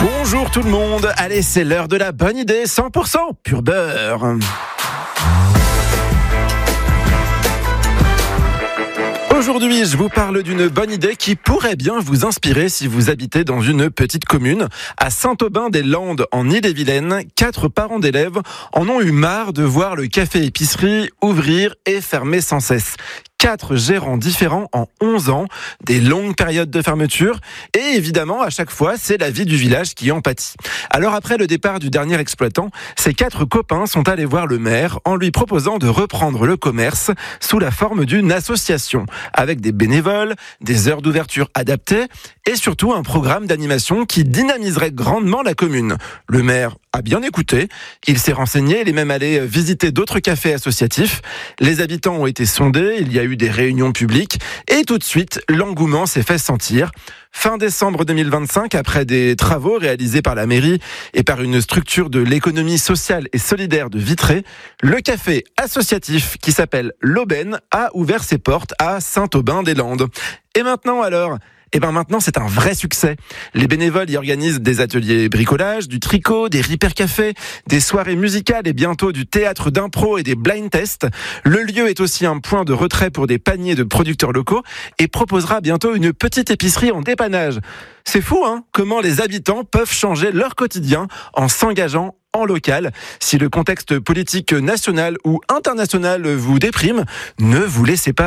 Bonjour tout le monde, allez c'est l'heure de la bonne idée 100% pur beurre. Aujourd'hui, je vous parle d'une bonne idée qui pourrait bien vous inspirer si vous habitez dans une petite commune. À Saint-Aubin-des-Landes, en Ille-et-Vilaine, 4 parents d'élèves en ont eu marre de voir le café-épicerie ouvrir et fermer sans cesse. 4 gérants différents en 11 ans, des longues périodes de fermeture et évidemment à chaque fois c'est la vie du village qui en pâtit. Alors après le départ du dernier exploitant, ces 4 copains sont allés voir le maire en lui proposant de reprendre le commerce sous la forme d'une association avec des bénévoles, des heures d'ouverture adaptées et surtout un programme d'animation qui dynamiserait grandement la commune. Le maire a bien écouté, il s'est renseigné, il est même allé visiter d'autres cafés associatifs. Les habitants ont été sondés, il y a eu des réunions publiques et tout de suite, l'engouement s'est fait sentir. Fin décembre 2025, après des travaux réalisés par la mairie et par une structure de l'économie sociale et solidaire de Vitré, le café associatif qui s'appelle l'Aubaine a ouvert ses portes à Saint-Aubin-des-Landes. Et maintenant alors ? Maintenant, c'est un vrai succès. Les bénévoles y organisent des ateliers bricolage, du tricot, des repair cafés, des soirées musicales et bientôt du théâtre d'impro et des blind tests. Le lieu est aussi un point de retrait pour des paniers de producteurs locaux et proposera bientôt une petite épicerie en dépannage. C'est fou, hein, comment les habitants peuvent changer leur quotidien en s'engageant en local. Si le contexte politique national ou international vous déprime, ne vous laissez pas